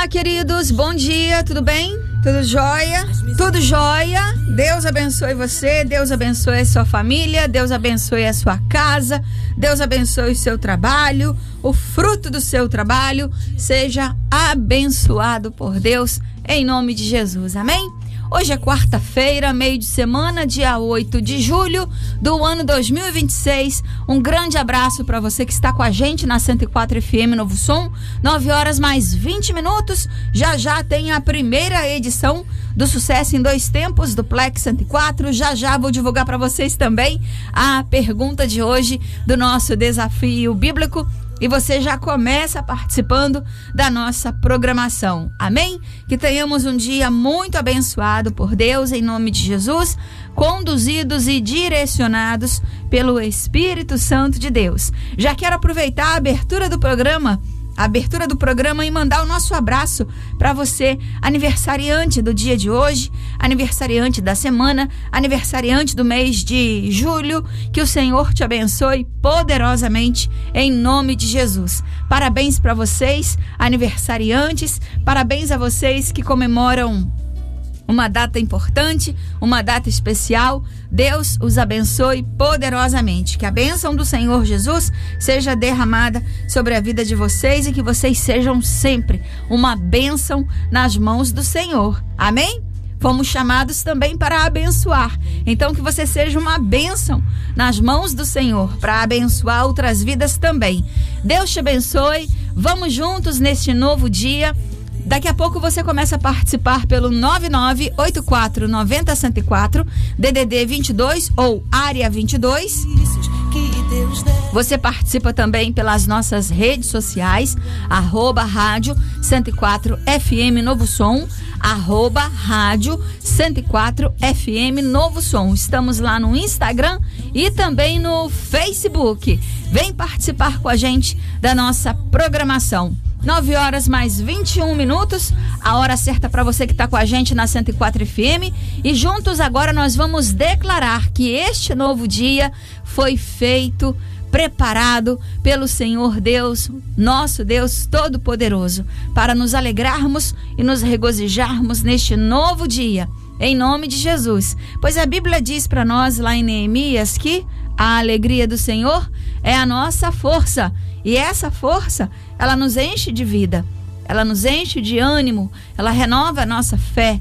Olá, queridos, bom dia, tudo bem? Tudo jóia? Tudo jóia? Deus abençoe você, Deus abençoe a sua família, Deus abençoe a sua casa, Deus abençoe o seu trabalho, o fruto do seu trabalho seja abençoado por Deus, em nome de Jesus, amém? Hoje é quarta-feira, meio de semana, dia 8 de julho do ano 2026. Um grande abraço para você que está com a gente na 104 FM Novo Som. 9 horas mais 20 minutos. Já tem a primeira edição do Sucesso em Dois Tempos do Plex 104. Já vou divulgar para vocês também a pergunta de hoje do nosso desafio bíblico. E você já começa participando da nossa programação. Amém? Que tenhamos um dia muito abençoado por Deus, em nome de Jesus, conduzidos e direcionados pelo Espírito Santo de Deus. Já quero aproveitar a abertura do programa e mandar o nosso abraço para você, aniversariante do dia de hoje, aniversariante da semana, aniversariante do mês de julho. Que o Senhor te abençoe poderosamente em nome de Jesus. Parabéns para vocês, aniversariantes, parabéns a vocês que comemoram uma data importante, uma data especial. Deus os abençoe poderosamente. Que a bênção do Senhor Jesus seja derramada sobre a vida de vocês e que vocês sejam sempre uma bênção nas mãos do Senhor. Amém? Fomos chamados também para abençoar. Então que você seja uma bênção nas mãos do Senhor para abençoar outras vidas também. Deus te abençoe. Vamos juntos neste novo dia. Daqui a pouco você começa a participar pelo 9984901004, DDD 22 ou área 22. Você participa também pelas nossas redes sociais, @rádio 104 FM Novo Som, @rádio 104 FM Novo Som. Estamos lá no Instagram e também no Facebook. Vem participar com a gente da nossa programação. 9 horas mais 21 minutos, a hora certa para você que está com a gente na 104 FM. E juntos agora nós vamos declarar que este novo dia foi feito, preparado pelo Senhor Deus, nosso Deus Todo-Poderoso, para nos alegrarmos e nos regozijarmos neste novo dia, em nome de Jesus. Pois a Bíblia diz para nós lá em Neemias que a alegria do Senhor é a nossa força. E essa força, ela nos enche de vida, ela nos enche de ânimo, ela renova a nossa fé.